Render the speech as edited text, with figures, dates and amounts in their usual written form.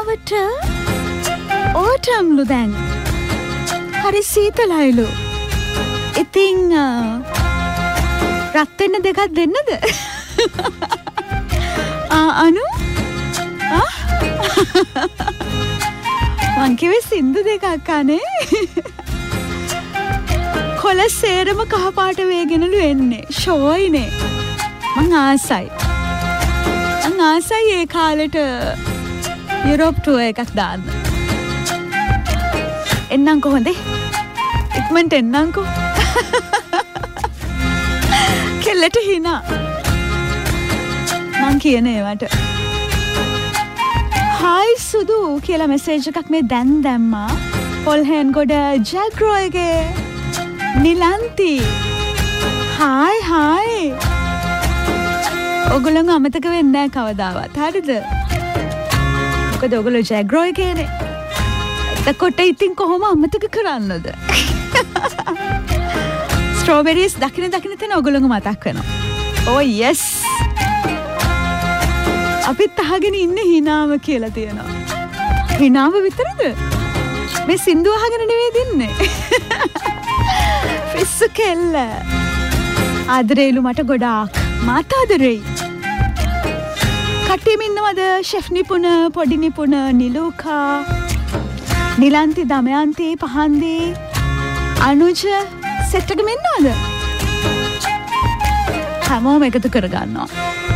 වෙලාවට ඕටම්ලු දැන් හරි සීතලයිලු. ඉතින් රත් වෙන්න දෙකක් දෙන්නද? අනු මං කිව්වේ සින්දු දෙකක් අනේ. කොළ සේරම කහපාට වේගෙනලු එන්නේ. ෂෝයිනේ. මං ආසයි ඒ කාලෙට යුරෝප් ටුවර් එකක් දාන්න. එන්නම්කෝ හොඳේ. ඉක්මනට එන්නම්කෝ. කෙල්ලට hina. මං කියන ඒවට. හායි සුදු කියලා මෙසේජ් එකක් මේ දැන් දැම්මා. පොල්හෙන් ගොඩ ජැග්‍රෝයගේ නිලන්ති. හායි. ඔගොල්ලෝ අමතක වෙන්නේ නැහැ කවදාවත්. හරිද? මොකද ඔගොල්ලෝ ජැග්‍රෝයගේනේ. එතකොට ඉතින් කොහොම අමතක කරන්නද? ස්ට්‍රෝබෙරිස් දකින තැන ඔගොල්ලෝ මතක් වෙනවා. Oh yes. අපිත් අහගෙන ඉන්නේ හිනාව කියලා තියෙනවා. හිනාව විතරද? මේ සින්දු අහගෙන නෙවෙයි දින්නේ. පිස්සු කෙල්ල. ආදරේලු මට ගොඩාක්. මාත් ආදරෙයි. කට්ටියම ඉන්නවද? ෂෙෆ් නිපුණ, පොඩි නිපුණ, නිලූකා, නිලන්ති, දමයන්ති, පහන්දි, අනුජ සෙට් එකම ඉන්නවද? හැමෝම එකතු කරගන්නවා.